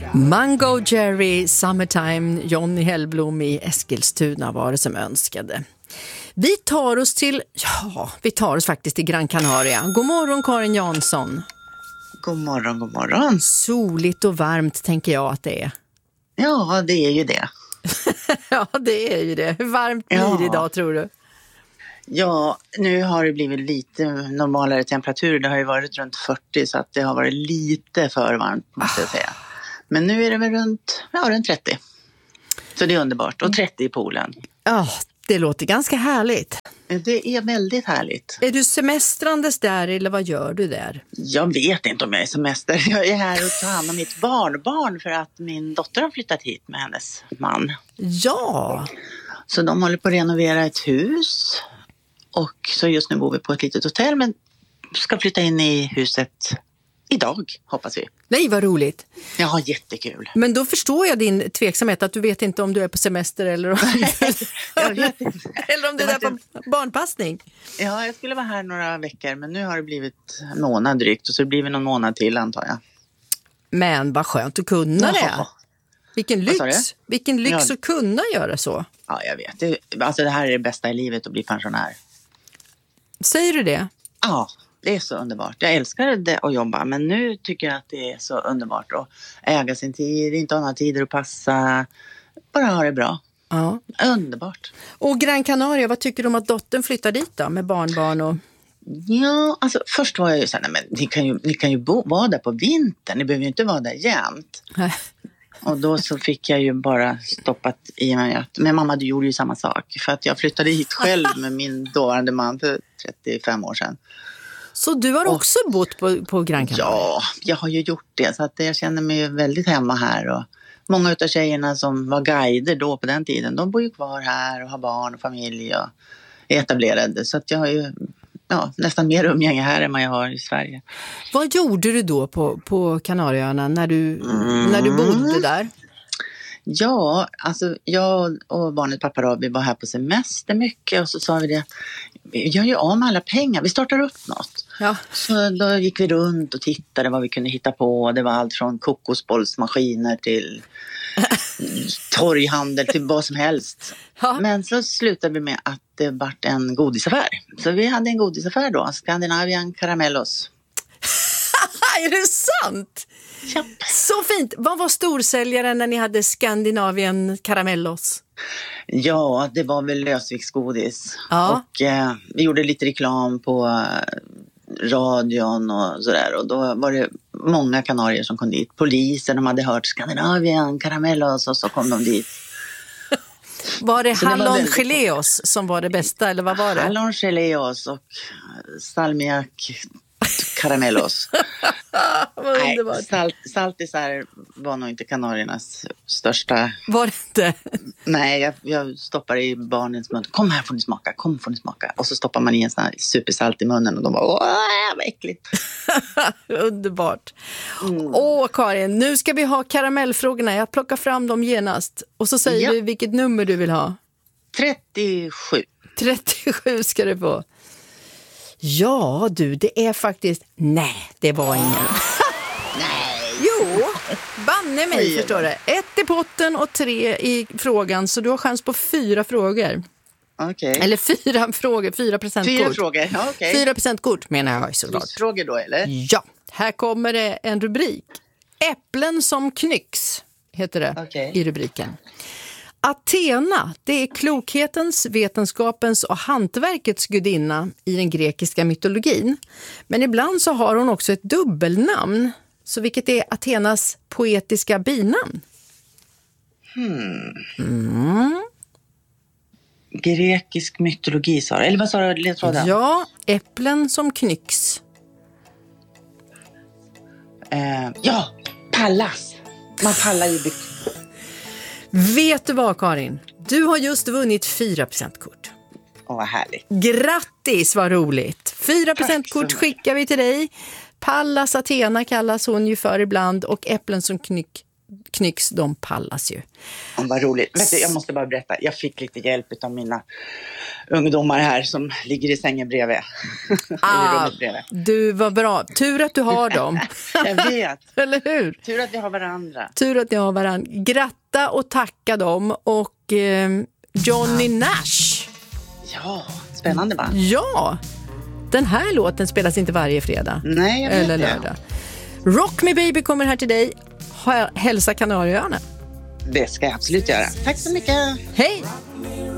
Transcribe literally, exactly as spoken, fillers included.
Mango Jerry, Summertime, Johnny Hellblom i Eskilstuna var det som önskade. Vi tar oss till, ja, vi tar oss faktiskt till Gran Canaria. God morgon Karin Jansson. God morgon, god morgon. Soligt och varmt tänker jag att det är. Ja, det är ju det. Ja, det är ju det. Hur varmt blir ja. det idag tror du? Ja, nu har det blivit lite normalare temperatur. Det har ju varit runt fyrtio så att det har varit lite för varmt måste jag säga. Men nu är det väl runt, ja, runt trettio. Så det är underbart. Och trettio i poolen. Ja, det låter ganska härligt. Det är väldigt härligt. Är du semestrandes där eller vad gör du där? Jag vet inte om jag är semester. Jag är här och tar hand om mitt barnbarn för att min dotter har flyttat hit med hennes man. Ja. Så de håller på att renovera ett hus. Och så just nu bor vi på ett litet hotell men ska flytta in i huset idag, hoppas vi. Nej, vad roligt. Ja, jättekul. Men då förstår jag din tveksamhet att du vet inte om du är på semester eller om, jag vet inte. eller om det är där på barnpassning. Ja, jag skulle vara här några veckor men nu har det blivit en månad drygt och så blir det någon månad till antar jag. Men vad skönt att kunna Jaha. det. Vilken lyx. Vilken lyx Ja. att kunna göra så. Ja, jag vet. Det, alltså det här är det bästa i livet att bli pensionär. Säger du det? Ja, det är så underbart. Jag älskar det att jobba men nu tycker jag att det är så underbart att äga sin tid, inte ha några tider att passa, bara ha det bra. Ja. Underbart. Och Gran Canaria, vad tycker du om att dottern flyttar dit då med barnbarn och... Ja, alltså först var jag ju så här, nej, men ni kan ju, ni kan ju bo, vara där på vintern, ni behöver ju inte vara där jämt. Och då så fick jag ju bara stoppat i mig att, men mamma du gjorde ju samma sak. För att jag flyttade hit själv med min dåvarande man för trettiofem år sedan. Så du har och, också bott på, på Gran Canaria? Ja, jag har ju gjort det. Så att jag känner mig väldigt hemma här. Och många av tjejerna som var guider då på den tiden, de bor ju kvar här och har barn och familj och är etablerade. Så att jag har ju ja, nästan mer umgänge här än vad jag har i Sverige. Vad gjorde du då på, på Kanarieöarna när du, mm. när du bodde där? Ja, alltså jag och barnet pappa då, vi var här på semester mycket och så sa vi det, vi gör ju av med alla pengar, vi startar upp något. Ja. Så då gick vi runt och tittade vad vi kunde hitta på. Det var allt från kokosbollsmaskiner till torghandel till vad som helst. Ja. Men så slutade vi med att det vart en godisaffär. Så vi hade en godisaffär då, Scandinavian Caramellos. Är det sant? Japp. Så fint. Vad var storsäljaren när ni hade Scandinavian Caramellos? Ja, det var väl lösviktsgodis. Ja. Och eh, vi gjorde lite reklam på eh, radion och sådär. Och då var det många kanarier som kom dit. Polisen, de hade hört Scandinavian Caramellos och så kom de dit. Var det hallongeléos som var det bästa eller vad var det? Hallongeléos och salmiak Caramellos. Vad underbart. Nej, salt, saltisar var nog inte kanariernas största. Var det inte? Nej, jag, jag stoppar i barnens mun. Kom här får ni smaka, kom får ni smaka. Och så stoppar man i en sån här supersalt i munnen och de bara, åh, vad äckligt. Underbart. Mm. Åh, Karin, nu ska vi ha karamellfrågorna. Jag plockar fram dem genast. Och så säger ja. du vilket nummer du vill ha. trettiosju. trettiosju ska du få. Ja, du, det är faktiskt... Nej, det var ingen. Nej. Jo, banne mig, Oj, förstår du. Ett i potten och tre i frågan, så du har chans på fyra frågor. Okej. Okay. Eller fyra frågor, fyra procent kort. Fyra frågor, ja, okej. Okay. Fyra procent kort menar jag såklart. Frågor då, eller? Ja, här kommer det en rubrik. Äpplen som knycks, heter det okay. i rubriken. Athena, det är klokhetens, vetenskapens och hantverkets gudinna i den grekiska mytologin. Men ibland så har hon också ett dubbelnamn. Så vilket är Athenas poetiska binamn? Hmm. Mm. Grekisk mytologi, sa du? Eller vad sa du? Ledtråden? Ja, äpplen som knycks. Uh, ja, Pallas. Man pallar ju byggt. Vet du vad, Karin? Du har just vunnit fyra procent kort. Åh, vad härligt. Grattis, vad roligt. fyra procent kort skickar vi till dig. Pallas Athena kallas hon ju för ibland och äpplen som knyck, Knyx, de pallas ju. Ja, vad roligt. Vet du, jag måste bara berätta. Jag fick lite hjälp av mina ungdomar här som ligger i sängen bredvid. Ah, I bredvid. Du, var bra. Tur att du har dem. Jag vet. Eller hur? Tur att vi har varandra. Tur att ni har varandra. Gratta och tacka dem. Och eh, Johnny Nash. Ja, spännande va? Ja, den här låten spelas inte varje fredag. Nej, jag vet eller lördag. Det. Rock Me Baby kommer här till dig. Hälsa Kanarieöarna. Det ska jag absolut göra. Tack så mycket. Hej!